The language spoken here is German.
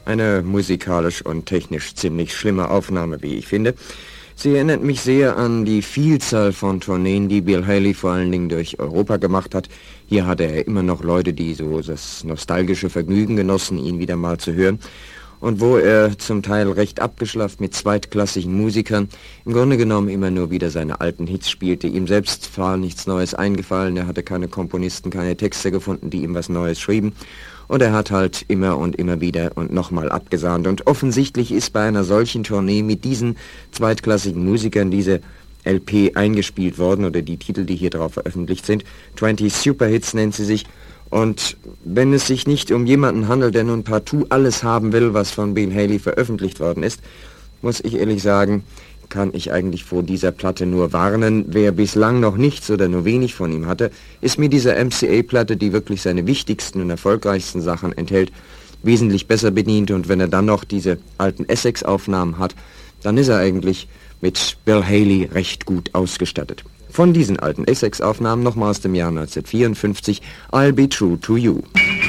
Eine musikalisch und technisch ziemlich schlimme Aufnahme, wie ich finde. Sie erinnert mich sehr an die Vielzahl von Tourneen, die Bill Haley vor allen Dingen durch Europa gemacht hat. Hier hatte er immer noch Leute, die so das nostalgische Vergnügen genossen, ihn wieder mal zu hören. Und wo er zum Teil recht abgeschlafft mit zweitklassigen Musikern im Grunde genommen immer nur wieder seine alten Hits spielte. Ihm selbst war nichts Neues eingefallen, er hatte keine Komponisten, keine Texte gefunden, die ihm was Neues schrieben. Und er hat halt immer und immer wieder und nochmal abgesahnt. Und offensichtlich ist bei einer solchen Tournee mit diesen zweitklassigen Musikern diese LP eingespielt worden, oder die Titel, die hier drauf veröffentlicht sind. 20 Superhits nennt sie sich. Und wenn es sich nicht um jemanden handelt, der nun partout alles haben will, was von Bill Haley veröffentlicht worden ist, muss ich ehrlich sagen, kann ich eigentlich vor dieser Platte nur warnen. Wer bislang noch nichts oder nur wenig von ihm hatte, ist mit dieser MCA-Platte, die wirklich seine wichtigsten und erfolgreichsten Sachen enthält, wesentlich besser bedient. Und wenn er dann noch diese alten Essex-Aufnahmen hat, dann ist er eigentlich mit Bill Haley recht gut ausgestattet. Von diesen alten Essex-Aufnahmen nochmal aus dem Jahr 1954, I'll Be True to You.